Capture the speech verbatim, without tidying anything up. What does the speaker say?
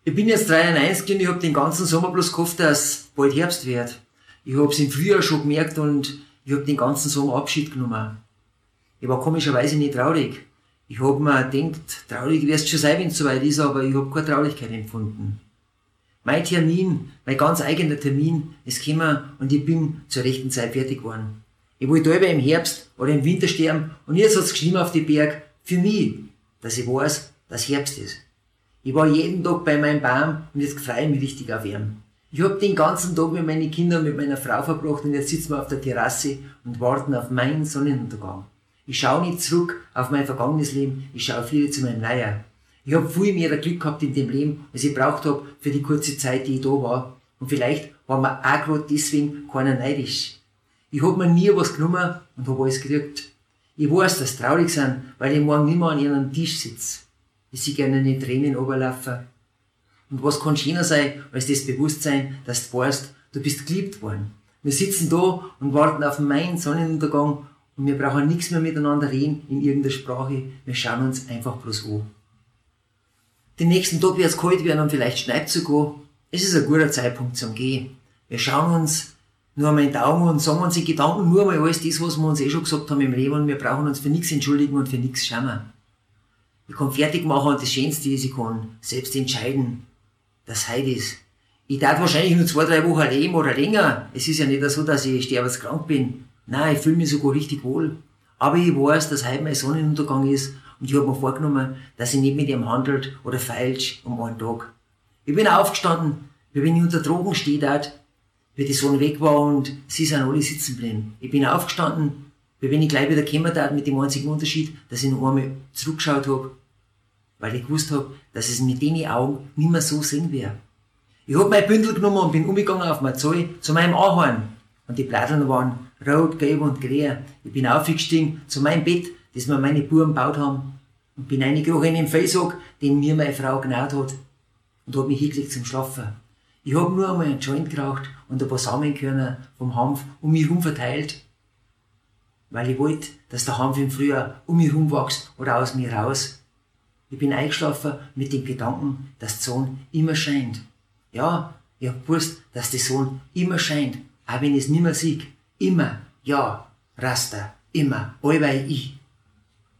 Ich bin jetzt dreiundneunzig und ich hab den ganzen Sommer bloß gehofft, dass bald Herbst wird. Ich hab's im Frühjahr schon gemerkt und ich hab den ganzen Sommer Abschied genommen. Ich war komischerweise nicht traurig. Ich hab mir gedacht, traurig wär's schon sein, wenn's soweit ist, aber ich hab keine Traurigkeit empfunden. Mein Termin, mein ganz eigener Termin, ist gekommen und ich bin zur rechten Zeit fertig geworden. Ich wollte selber im Herbst oder im Winter sterben und jetzt hat's geschrieben auf die Berg, für mich, dass ich weiß, dass Herbst ist. Ich war jeden Tag bei meinem Baum und jetzt freue ich mich richtig auf ihn. Ich hab den ganzen Tag mit meinen Kindern und mit meiner Frau verbracht und jetzt sitzen wir auf der Terrasse und warten auf meinen Sonnenuntergang. Ich schaue nicht zurück auf mein vergangenes Leben, ich schaue viel zu meinem Neuer. Ich hab viel mehr Glück gehabt in dem Leben, als ich braucht hab für die kurze Zeit, die ich da war. Und vielleicht war mir auch gerade deswegen keiner neidisch. Ich hab mir nie was genommen und hab alles gekriegt. Ich weiß, dass sie traurig sind, weil ich morgen nicht mehr an ihrem Tisch sitze. Ich sehe gerne in die Tränen runterlaufen. Und was kann schöner sein, als das Bewusstsein, dass du weißt, du bist geliebt worden. Wir sitzen da und warten auf meinen Sonnenuntergang und wir brauchen nichts mehr miteinander reden in irgendeiner Sprache. Wir schauen uns einfach bloß an. Den nächsten Tag wird es kalt werden und vielleicht schneit sogar. Es ist ein guter Zeitpunkt zum Gehen. Wir schauen uns nur einmal in die Augen und sagen uns in Gedanken nur einmal alles das, was wir uns eh schon gesagt haben im Leben und wir brauchen uns für nichts entschuldigen und für nichts schämen. Ich kann fertig machen und das Schönste ist, ich kann selbst entscheiden, dass heute ist. Ich darf wahrscheinlich nur zwei, drei Wochen leben oder länger. Es ist ja nicht so, dass ich sterbenskrank bin. Nein, ich fühle mich sogar richtig wohl. Aber ich weiß, dass heute mein Sonnenuntergang ist und ich habe mir vorgenommen, dass ich nicht mit ihm handelt oder feilsch um einen Tag. Ich bin aufgestanden, wie wenn ich unter Drogen stehe, wie die Sonne weg war und sie sind alle sitzen geblieben. Ich bin aufgestanden, wie wenn ich gleich wieder gekommen bin, mit dem einzigen Unterschied, dass ich noch einmal zurückgeschaut habe, weil ich gewusst habe, dass es mit den Augen nicht mehr so sehen werde. Ich habe mein Bündel genommen und bin umgegangen auf mein Zoll zu meinem Ahorn. Und die Blätteln waren rot, gelb und grün. Ich bin aufgestiegen zu meinem Bett, das mir meine Buben gebaut haben. Und bin reingekrochen in den Fellsack, den mir meine Frau genäht hat. Und habe mich hingelegt zum Schlafen. Ich habe nur einmal einen Joint geraucht und ein paar Samenkörner vom Hanf um mich herum verteilt. Weil ich wollte, dass der Hanf im Frühjahr um mich herum wächst oder aus mir raus. Ich bin eingeschlafen mit dem Gedanken, dass die Sonne immer scheint. Ja, ich hab gewusst, dass die Sonne immer scheint, auch wenn ich es nicht mehr sehe. Immer, ja, Raster, immer, allweil ich.